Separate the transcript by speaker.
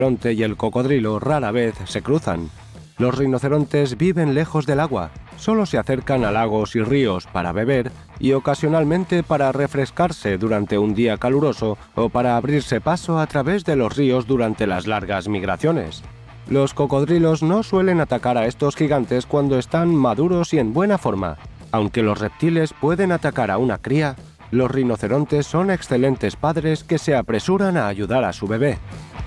Speaker 1: rinoceronte y el cocodrilo rara vez se cruzan. Los rinocerontes viven lejos del agua, solo se acercan a lagos y ríos para beber y ocasionalmente para refrescarse durante un día caluroso o para abrirse paso a través de los ríos durante las largas migraciones. Los cocodrilos no suelen atacar a estos gigantes cuando están maduros y en buena forma. Aunque los reptiles pueden atacar a una cría, los rinocerontes son excelentes padres que se apresuran a ayudar a su bebé.